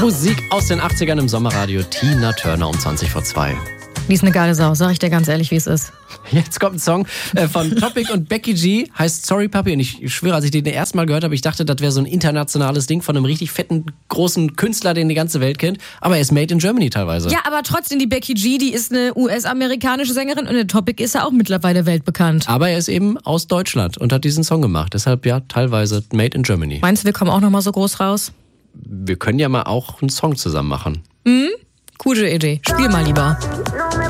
Musik aus den 80ern im Sommerradio. Tina Turner um 2. Die ist eine geile Sau, sag ich dir ganz ehrlich, wie es ist. Jetzt kommt ein Song von Topic und Becky G, heißt Sorry Papi. Und ich schwöre, als ich den erste Mal gehört habe, ich dachte, das wäre so ein internationales Ding von einem richtig fetten, großen Künstler, den die ganze Welt kennt. Aber er ist made in Germany teilweise. Ja, aber trotzdem, die Becky G, die ist eine US-amerikanische Sängerin und der Topic ist ja auch mittlerweile weltbekannt. Aber er ist eben aus Deutschland und hat diesen Song gemacht. Deshalb ja, teilweise made in Germany. Meinst du, wir kommen auch nochmal so groß raus? Wir können ja mal auch einen Song zusammen machen. Gute Idee. Spiel mal lieber.